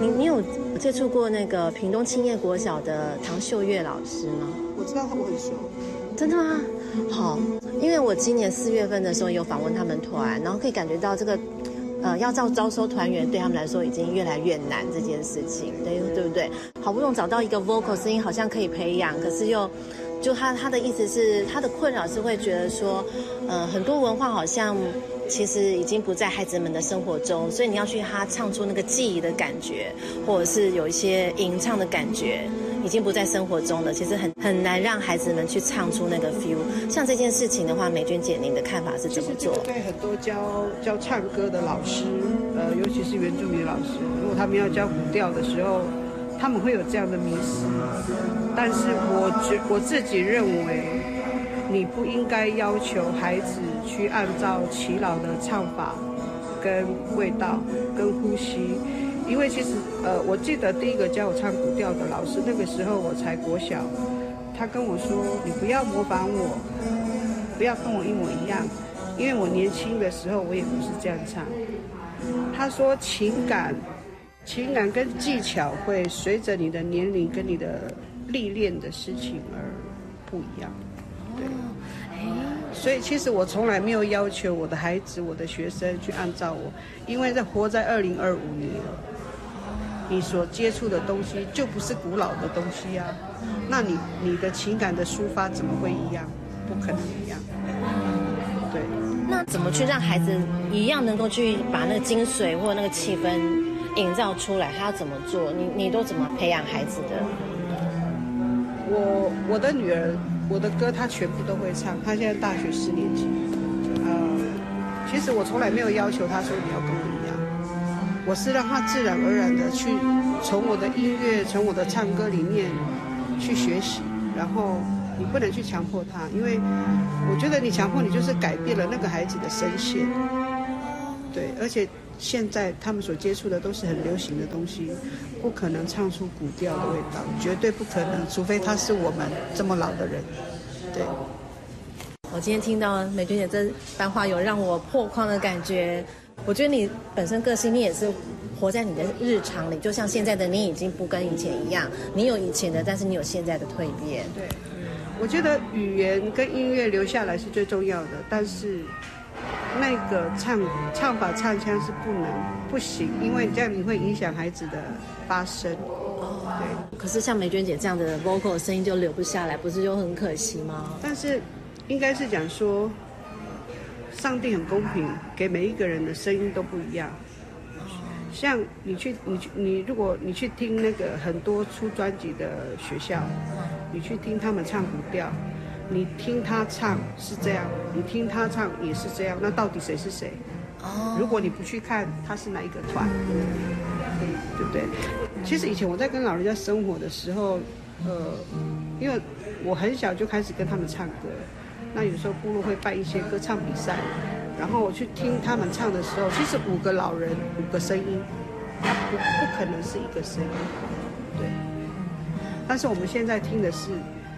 你有接触过那个屏东青叶国小的唐秀月老师吗？ 我知道他，我很熟。 真的吗？好，因为我今年4月份的时候有访问他们团，然后可以感觉到这个，要招收团员对他们来说已经越来越难这件事情，对不对？好不容易找到一个 vocal 声音好像可以培养，可是就他的意思是，他的困扰是会觉得说，很多文化好像其实已经不在孩子们的生活中，所以你要去他唱出那个记忆的感觉，或者是有一些吟唱的感觉，已经不在生活中了。其实很难让孩子们去唱出那个 feel。像这件事情的话，美娟姐您的看法是怎么做？ 其实对很多教唱歌的老师，尤其是原住民老师，如果他们要教古调的时候，他们会有这样的迷思。但是我自己认为，你不应该要求孩子去按照耆老的唱法、跟味道、跟呼吸，因为其实我记得第一个教我唱古调的老师，那个时候我才国小，他跟我说：“你不要模仿我，不要跟我一模一样，因为我年轻的时候我也不是这样唱。”他说情感跟技巧会随着你的年龄跟你的历练的事情而不一样。对，所以其实我从来没有要求我的孩子、我的学生去按照我，因为活在2025年，你所接触的东西就不是古老的东西啊。那你的情感的抒发怎么会一样？不可能一样。对。 那怎么去让孩子一样能够去把那个精髓或那个气氛营造出来？他要怎么做？你都怎么培养孩子的？ 我的女儿，我的歌她全部都会唱，她现在大学4年级。其实我从来没有要求她说你要跟我一样，我是让她自然而然的去从我的音乐、从我的唱歌里面去学习，然后你不能去强迫她，因为我觉得你强迫你就是改变了那个孩子的声线。对，而且现在他们所接触的都是很流行的东西，不可能唱出古调的味道，绝对不可能，除非他是我们这么老的人。对， 我今天听到美娟姐这番话，有让我破框的感觉。我觉得你本身个性，你也是活在你的日常里，就像现在的你已经不跟以前一样，你有以前的，但是你有现在的蜕变。 对，我觉得语言跟音乐留下来是最重要的，但是那个唱法唱腔是不行，因为这样你会影响孩子的发声。对。 可是像美娟姐这样的 vocal 声音就留不下来，不是就很可惜吗？ 但是应该是讲说，上帝很公平，给每一个人的声音都不一样。像如果你去听那个很多出专辑的学校，你去听他们唱古调。你听他唱是这样，你听他唱也是这样，那到底谁是谁？如果你不去看他是哪一个团，对不对？其实以前我在跟老人家生活的时候，因为我很小就开始跟他们唱歌，那有时候部落会办一些歌唱比赛，然后我去听他们唱的时候，其实5个老人5个声音，他不可能是一个声音，对。但是我们现在听的是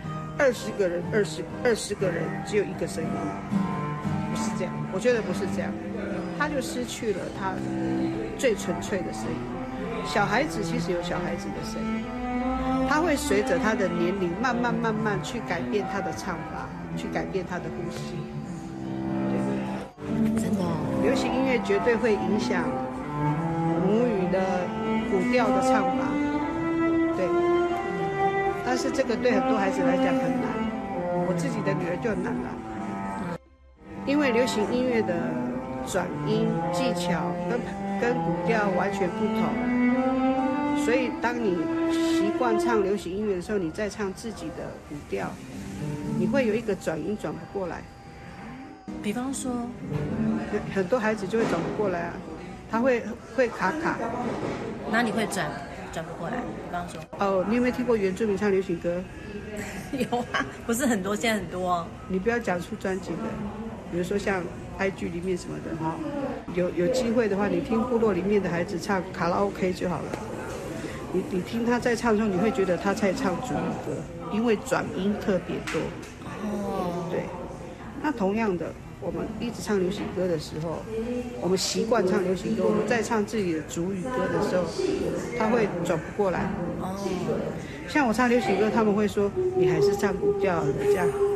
20个人20个人只有一个声音，不是这样，我觉得不是这样，他就失去了他最纯粹的声音。小孩子其实有小孩子的声音，他会随着他的年龄慢慢去改变他的唱法，去改变他的呼吸。对， 真的哦， 流行音乐绝对会影响母语的古调的唱法。对。但是这个对很多孩子来讲很难，我自己的女儿就很难了，因为流行音乐的转音技巧跟古调完全不同，所以当你习惯唱流行音乐的时候，你再唱自己的古调，你会有一个转音转不过来。 比方说， 很多孩子就会转不过来啊，他会卡， 哪里会转不过来？比方说， 你有没有听过原住民唱流行歌？ 有啊，不是很多，现在很多哦。 你不要讲出专辑的，比如说像 IG 里面什么的哈，有机会的话，你听部落里面的孩子唱卡拉 OK 就好了。你听他在唱的时候，你会觉得他在唱主语歌，因为转音特别多。对。那同样的， 我们一直唱流行歌的时候，我们习惯唱流行歌，我们在唱自己的族语歌的时候，他会转不过来。像我唱流行歌，他们会说你还是唱古调的这样。